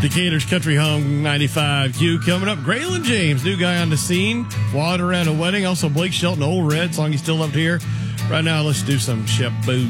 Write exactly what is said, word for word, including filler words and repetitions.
Decatur's Country Home ninety-five Q coming up. Graylin James, new guy on the scene. Water around a wedding. Also Blake Shelton, Old Red, song you still love to hear. Right now, let's do some Shep Boo.